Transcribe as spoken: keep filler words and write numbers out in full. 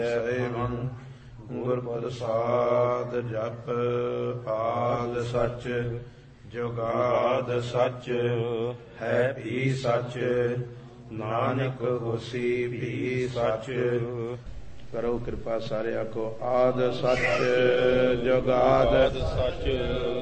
ਸੇਵਨ ਗੁਰ ਪ੍ਰਸਾਦ ਜਪ ਆਦ ਸਚ ਜੁਗਾਦ ਸਚ ਹੈ ਵੀ ਸਚ ਨਾਨਕ ਹੋਸੀ ਵੀ ਸਚ। ਕਰੋ ਕਿਰਪਾ ਸਾਰਿਆਂ ਕੋ ਆਦ ਸਚ ਜੁਗਾਦ ਸਚ